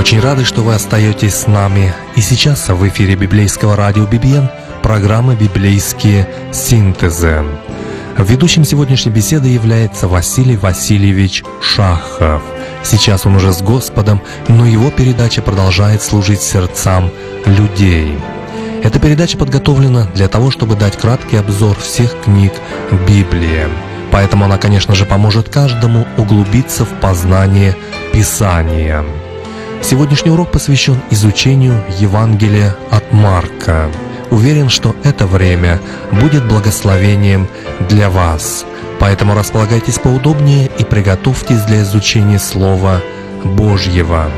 Очень рады, что вы остаетесь с нами. И сейчас в эфире библейского радио BBN программа «Библейские синтезы». Ведущим сегодняшней беседы является Василий Васильевич Шахов. Сейчас он уже с Господом, но его передача продолжает служить сердцам людей. Эта передача подготовлена для того, чтобы дать краткий обзор всех книг Библии. Поэтому она, конечно же, поможет каждому углубиться в познание Писания. Сегодняшний урок посвящен изучению Евангелия от Марка. Уверен, что это время будет благословением для вас. Поэтому располагайтесь поудобнее и приготовьтесь для изучения Слова Божьего.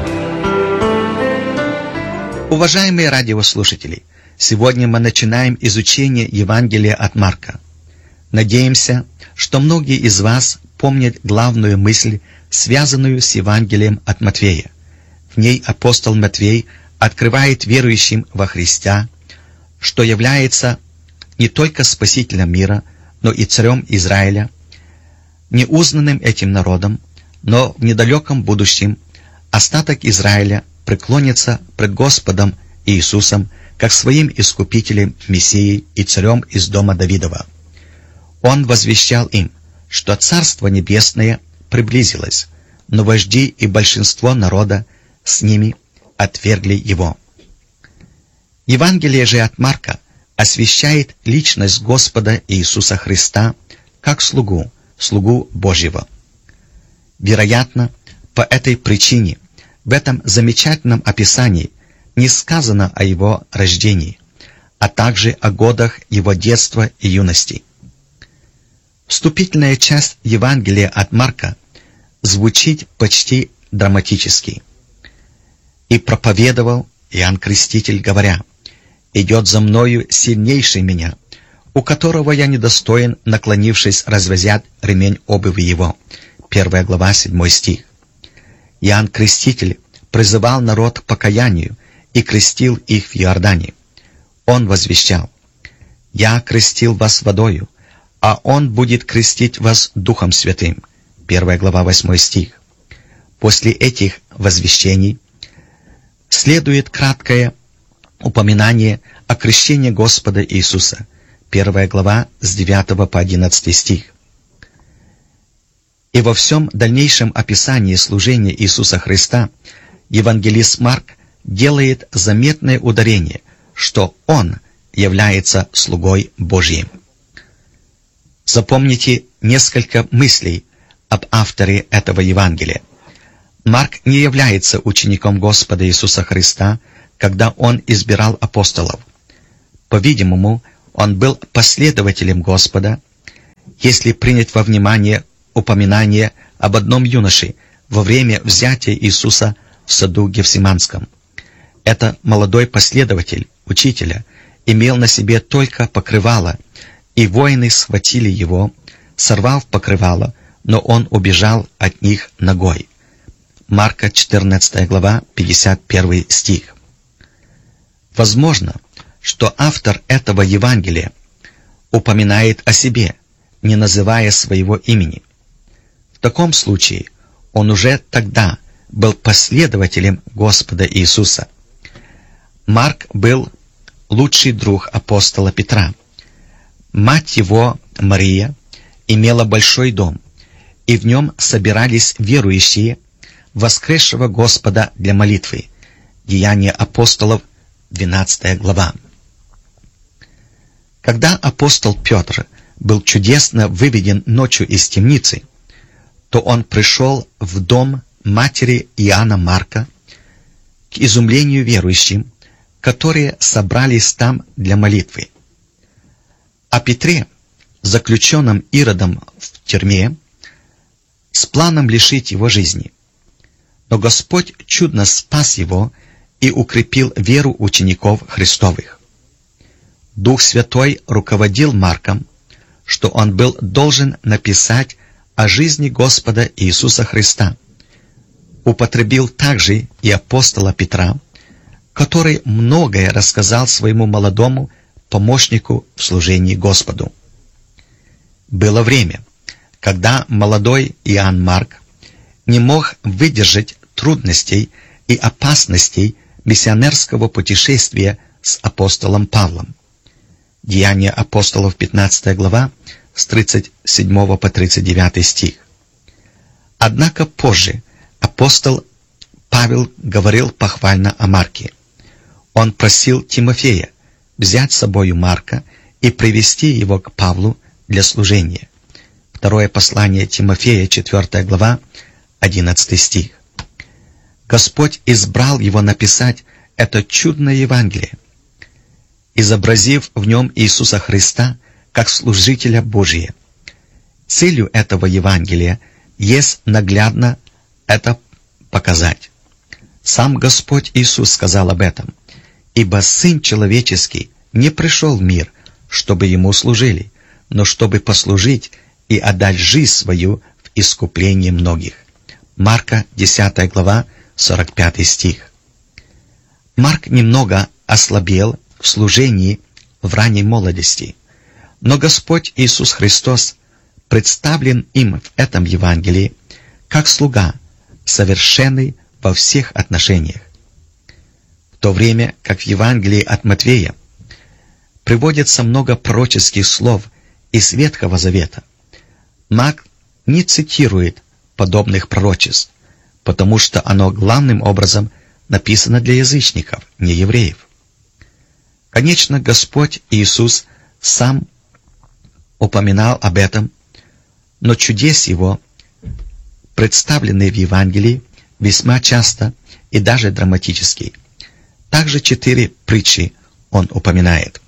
Уважаемые радиослушатели, сегодня мы начинаем изучение Евангелия от Марка. Надеемся, что многие из вас помнят главную мысль, связанную с Евангелием от Матфея. В ней апостол Матфей открывает верующим во Христа, что является не только Спасителем мира, но и Царем Израиля, неузнанным этим народом, но в недалеком будущем остаток Израиля преклонится пред Господом Иисусом как своим Искупителем, Мессией и Царем из дома Давидова. Он возвещал им, что Царство Небесное приблизилось, но вожди и большинство народа с ними отвергли его. Евангелие же от Марка освещает личность Господа Иисуса Христа как слугу Божьего. Вероятно, по этой причине в этом замечательном описании не сказано о его рождении, а также о годах его детства и юности. Вступительная часть Евангелия от Марка звучит почти драматически. «И проповедовал Иоанн Креститель, говоря: идет за мною сильнейший меня, у которого я недостоин, наклонившись, развязать ремень обуви его». 1 глава, 7 стих. Иоанн Креститель призывал народ к покаянию и крестил их в Иордане. Он возвещал: «Я крестил вас водою, а Он будет крестить вас Духом Святым». 1 глава, 8 стих. После этих возвещений следует краткое упоминание о крещении Господа Иисуса. 1 глава с 9 по 11 стих. И во всем дальнейшем описании служения Иисуса Христа евангелист Марк делает заметное ударение, что Он является слугой Божьим. Запомните несколько мыслей об авторе этого Евангелия. Марк не является учеником Господа Иисуса Христа, когда он избирал апостолов. По-видимому, он был последователем Господа, если принять во внимание упоминание об одном юноше во время взятия Иисуса в саду Гефсиманском. Это молодой последователь учителя имел на себе только покрывало, и воины схватили его, сорвав покрывало, но он убежал от них нагой. Марка 14 глава, 51 стих. Возможно, что автор этого Евангелия упоминает о себе, не называя своего имени. В таком случае он уже тогда был последователем Господа Иисуса. Марк был лучший друг апостола Петра. Мать его, Мария, имела большой дом, и в нем собирались верующие воскресшего Господа для молитвы. Деяния апостолов, 12 глава. Когда апостол Петр был чудесно выведен ночью из темницы, то он пришел в дом матери Иоанна Марка к изумлению верующим, которые собрались там для молитвы. О Петре, заключенном Иродом в тюрьме, с планом лишить его жизни. Но Господь чудно спас его и укрепил веру учеников Христовых. Дух Святой руководил Марком, что он был должен написать о жизни Господа Иисуса Христа. Употребил также и апостола Петра, который многое рассказал своему молодому помощнику в служении Господу. Было время, когда молодой Иоанн Марк не мог выдержать трудностей и опасностей миссионерского путешествия с апостолом Павлом. Деяния апостолов, 15 глава, с 37 по 39 стих. Однако позже апостол Павел говорил похвально о Марке. Он просил Тимофея взять с собою Марка и привести его к Павлу для служения. Второе послание Тимофея, 4 глава, 11 стих. Господь избрал его написать это чудное Евангелие, изобразив в нем Иисуса Христа как служителя Божия. Целью этого Евангелия есть наглядно это показать. Сам Господь Иисус сказал об этом: «Ибо Сын Человеческий не пришел в мир, чтобы Ему служили, но чтобы послужить и отдать жизнь свою в искуплении многих». Марка, 10 глава, 45 стих. Марк немного ослабел в служении в ранней молодости, но Господь Иисус Христос представлен им в этом Евангелии как слуга, совершенный во всех отношениях. В то время как в Евангелии от Матфея приводится много пророческих слов из Ветхого Завета, Марк не цитирует подобных пророчеств, потому что оно главным образом написано для язычников, не евреев. Конечно, Господь Иисус сам упоминал об этом, но чудес Его, представленные в Евангелии, весьма часто и даже драматически. Также 4 притчи Он упоминает.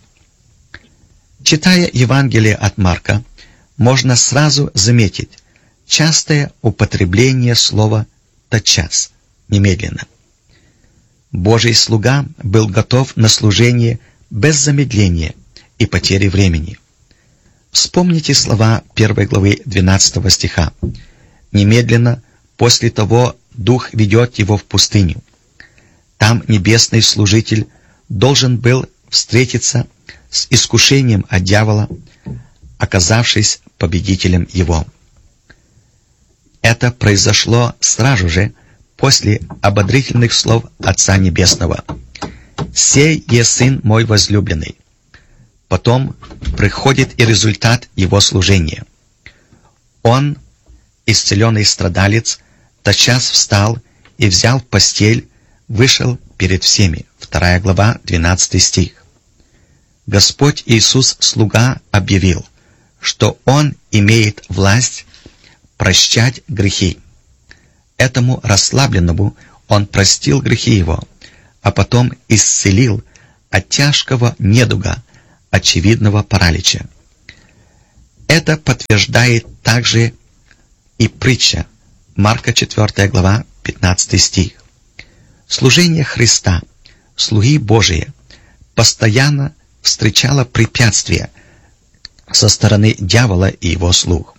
Читая Евангелие от Марка, можно сразу заметить частое употребление слова «тотчас», немедленно. Божий слуга был готов на служение без замедления и потери времени. Вспомните слова 1 главы 12 стиха. «Немедленно после того Дух ведет его в пустыню». Там небесный служитель должен был встретиться с искушением от дьявола, оказавшись победителем его. Это произошло сразу же после ободрительных слов Отца Небесного: «Сей есть Сын мой возлюбленный». Потом приходит и результат его служения. Он, исцеленный страдалец, тотчас встал и, взял постель, вышел перед всеми. 2 глава, 12 стих. Господь Иисус, слуга, объявил, что Он имеет власть прощать грехи. Этому расслабленному Он простил грехи его, а потом исцелил от тяжкого недуга, очевидного паралича. Это подтверждает также и притча, Марка 4 глава, 15 стих. Служение Христа, слуги Божия, постоянно встречало препятствия со стороны дьявола и его слуг.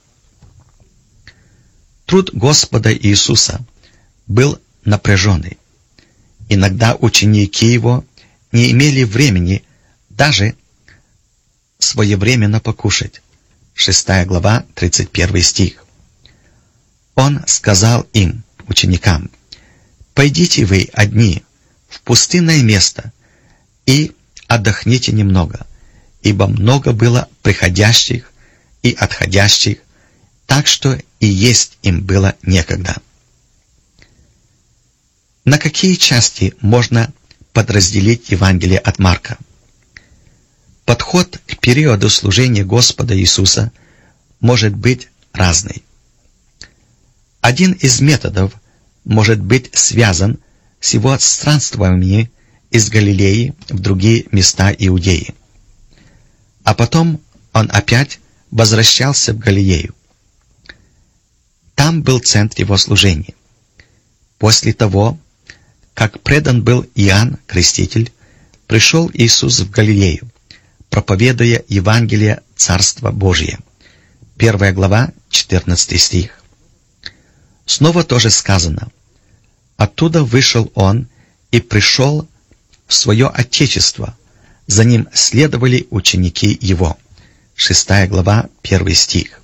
Труд Господа Иисуса был напряженный. Иногда ученики Его не имели времени даже своевременно покушать. 6 глава, 31 стих. Он сказал им, ученикам: «Пойдите вы одни в пустынное место и отдохните немного, ибо много было приходящих и отходящих, так что и есть им было некогда». На какие части можно подразделить Евангелие от Марка? Подход к периоду служения Господа Иисуса может быть разный. Один из методов может быть связан с его странствованиями из Галилеи в другие места Иудеи. А потом он опять возвращался в Галилею. Там был центр его служения. После того, как предан был Иоанн Креститель, пришел Иисус в Галилею, проповедуя Евангелие Царства Божия. 1 глава, 14 стих. Снова тоже сказано: «Оттуда вышел он и пришел в свое Отечество, за ним следовали ученики его». 6 глава, 1 стих.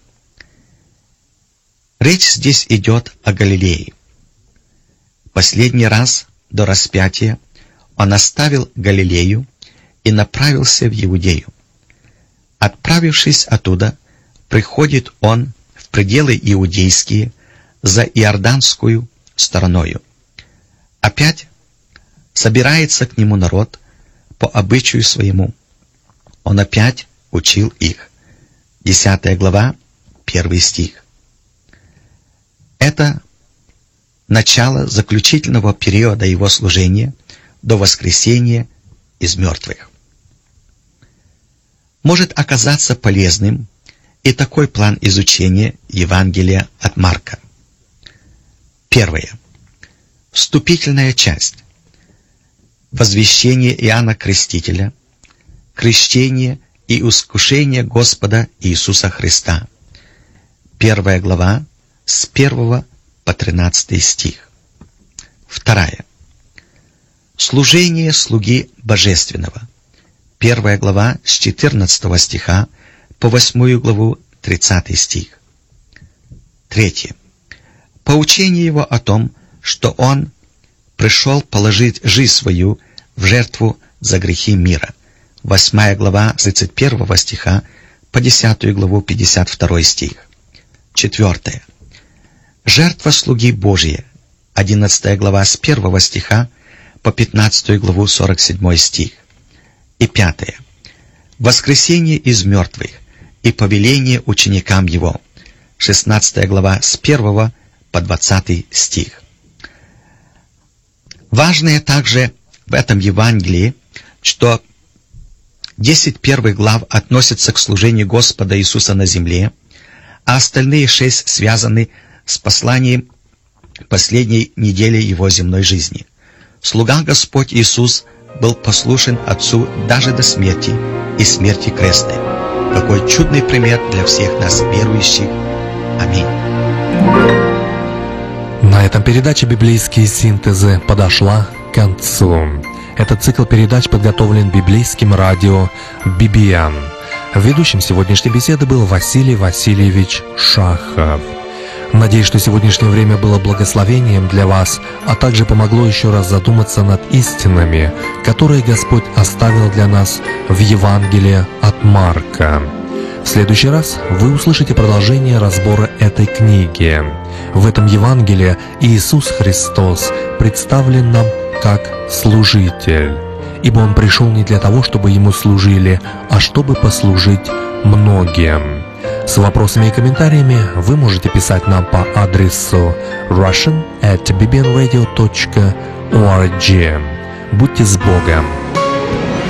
Речь здесь идет о Галилее. Последний раз до распятия он оставил Галилею и направился в Иудею. Отправившись оттуда, приходит он в пределы иудейские за Иорданскую стороною. Опять собирается к нему народ по обычаю своему. Он опять учил их. 10 глава, 1 стих. Это начало заключительного периода его служения до воскресения из мертвых. Может оказаться полезным и такой план изучения Евангелия от Марка. Первое. Вступительная часть. Возвещение Иоанна Крестителя, крещение и искушение Господа Иисуса Христа. 1 глава, с 1 по 13 стих. Вторая. Служение слуги Божественного. 1 глава, с 14 стиха по 8 главу, 30 стих. Третье. Поучение его о том, что он пришел положить жизнь свою в жертву за грехи мира. 8 глава, с 31 стиха по 10 главу, 52 стих. Четвертое. Жертва слуги Божия. 11 глава, с 1 стиха по 15 главу, 47 стих. И пятое. Воскресение из мертвых и повеление ученикам его. 16 глава, с 1 по 20 стих. Важное также в этом Евангелии, что 10 первых глав относятся к служению Господа Иисуса на земле, а остальные 6 связаны с посланием последней недели его земной жизни. Слуга Господь Иисус был послушен Отцу даже до смерти и смерти крестной. Какой чудный пример для всех нас, верующих. Аминь. На этом передача «Библейские синтезы» подошла к концу. Этот цикл передач подготовлен библейским радио BBN. Ведущим сегодняшней беседы был Василий Васильевич Шахов. Надеюсь, что сегодняшнее время было благословением для вас, а также помогло еще раз задуматься над истинами, которые Господь оставил для нас в Евангелии от Марка. В следующий раз вы услышите продолжение разбора этой книги. В этом Евангелии Иисус Христос представлен нам как служитель, ибо Он пришел не для того, чтобы Ему служили, а чтобы послужить многим. С вопросами и комментариями вы можете писать нам по адресу russian@bbnradio.org. Будьте с Богом!